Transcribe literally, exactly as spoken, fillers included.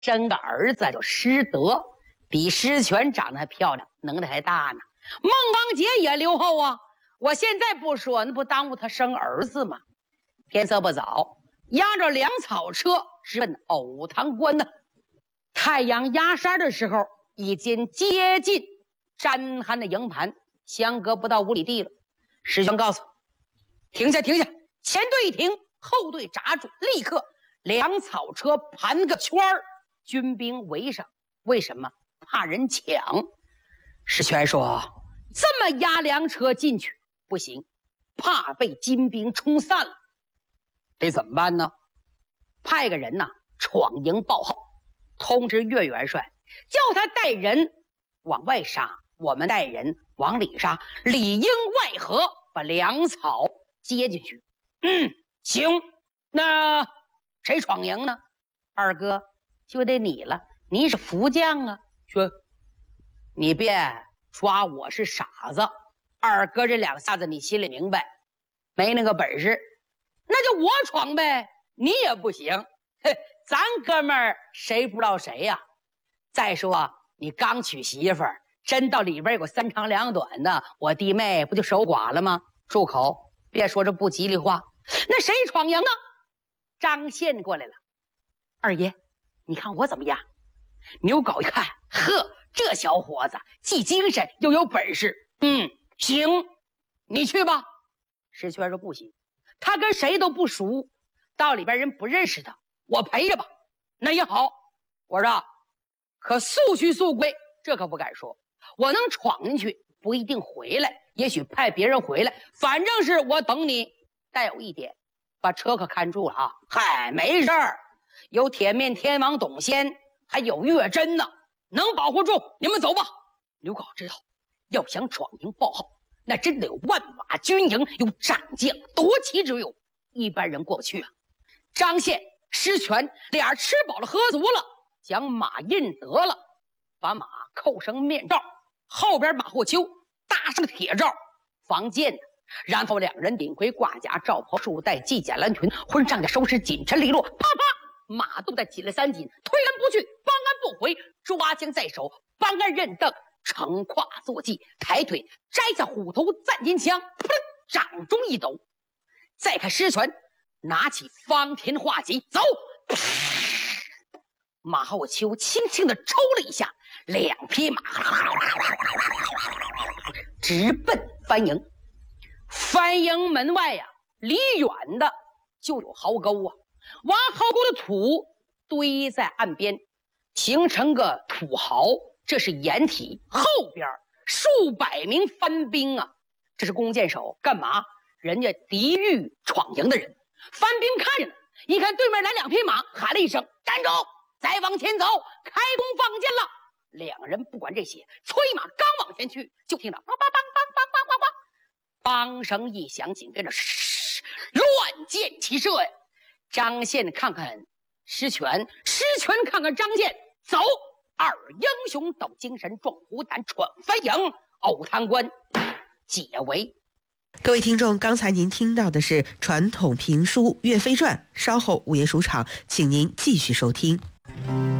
生个儿子就失德，比石泉长得还漂亮，能耐还大呢。孟王杰也留后啊，我现在不说，那不耽误他生儿子吗？天色不早，押着粮草车直奔藕塘关呢。太阳压山的时候，已经接近战寒的营盘，相隔不到五里地了。石泉告诉停下停下，前队一停，后队扎住，立刻粮草车盘个圈儿，军兵围上。为什么？怕人抢。石泉说这么压粮车进去不行，怕被金兵冲散了。得怎么办呢？派个人呐闯营报号，通知岳元帅，叫他带人往外杀，我们带人往里杀，里应外合，把粮草接进去。嗯，行。那谁闯营呢？二哥，就得你了，你是副将啊。说你别抓我是傻子，二哥这两下子你心里明白，没那个本事，那就我闯呗，你也不行。嘿，咱哥们儿谁不知道谁呀、啊？再说你刚娶媳妇儿，真到里边有个三长两短的，我弟妹不就守寡了吗？住口，别说这不吉利话。那谁闯营呢？张宪过来了。二爷，你看我怎么样？牛皋一看，呵，这小伙子既精神又有本事。嗯，行，你去吧。石泉说不行，他跟谁都不熟，到里边人不认识他，我陪着吧。那也好。我说可速去速归，这可不敢说。我能闯进去，不一定回来，也许派别人回来，反正是我等你。但有一点，把车可看住了啊！嗨，没事儿，有铁面天王董先，还有岳真呢，能保护住。你们走吧。刘皋知道，要想闯营报号，那真得有万马军营，有战将夺旗之勇，一般人过不去啊。张宪、石泉俩吃饱了喝足了，将马印得了，把马扣上面罩，后边马后丘搭上铁罩防箭，然后两人顶盔挂甲，罩袍束带，系甲蓝裙，婚上下收拾紧沉利落，啪啪，马肚袋起了三紧，推鞍不去，帮鞍不回，抓枪在手，帮鞍认凳，乘胯坐骑，抬腿摘下虎头赞金枪，噗，掌中一抖。再看石泉拿起方天画戟，走。马后丘轻轻地抽了一下，两匹马直奔番营。番营门外呀、啊，离远的就有壕沟啊，挖壕沟的土堆在岸边，形成个土壕，这是掩体。后边数百名番兵啊，这是弓箭手，干嘛？人家敌狱闯营的人。番兵看着呢，一看对面来两匹马，喊了一声站住，再往前走，开弓放箭了。两人不管这些，催马刚往前去，就听到梆梆梆梆梆梆梆梆，梆声一响，紧跟着乱箭齐射呀。张宪看看石泉，石泉看看张宪，走。二英雄斗精神，壮虎胆，闯番营，藕塘关解围。 各位听众，刚才您听到的是传统评书《岳飞传》，稍后午夜书场，请您继续收听。